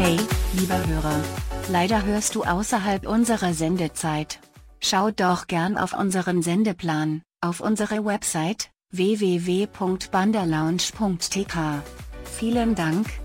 Hey, lieber Hörer. Leider hörst du außerhalb unserer Sendezeit. Schau doch gern auf unseren Sendeplan, auf unsere Website, www.banderlounge.tk. Vielen Dank,